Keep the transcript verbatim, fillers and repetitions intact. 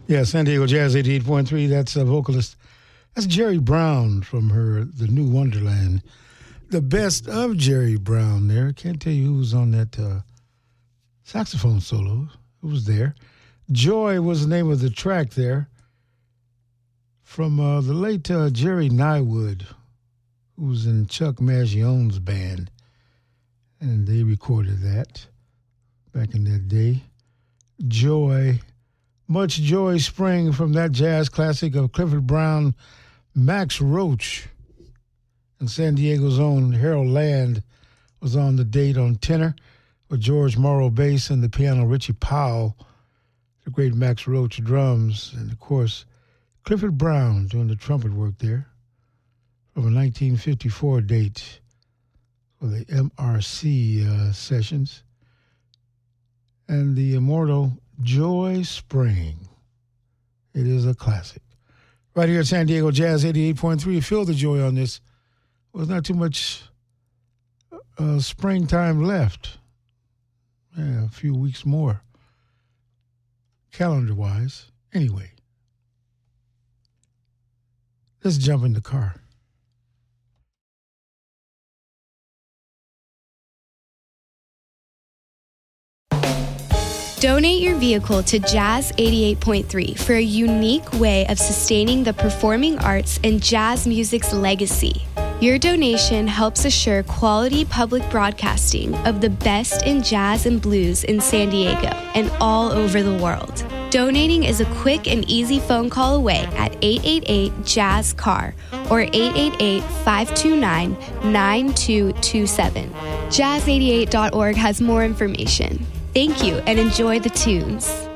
Yeah, San Diego Jazz eighty-eight point three. That's a vocalist. That's Jerry Brown from her The New Wonderland. The best of Jerry Brown there. Can't tell you who was on that uh, saxophone solo. Who was there? Joy was the name of the track there from uh, the late uh, Jerry Nywood, who was in Chuck Maggione's band. And they recorded that back in that day. Joy. Much joy sprang from that jazz classic of Clifford Brown, Max Roach, and San Diego's own Harold Land was on the date on tenor with George Morrow bass and the piano Richie Powell, the great Max Roach drums, and of course Clifford Brown doing the trumpet work there from a nineteen fifty-four date for the M R C uh, sessions. And the immortal Joy Sprang. It is a classic. Right here at San Diego Jazz eighty-eight point three. Feel the joy on this. Well, there's not too much uh, springtime left. Yeah, a few weeks more. Calendar-wise. Anyway. Let's jump in the car. Donate your vehicle to Jazz eighty-eight point three for a unique way of sustaining the performing arts and jazz music's legacy. Your donation helps assure quality public broadcasting of the best in jazz and blues in San Diego and all over the world. Donating is a quick and easy phone call away at eight eight eight, jazz C A R or eight eight eight, five two nine, nine two two seven. jazz eighty-eight dot org has more information. Thank you and enjoy the tunes.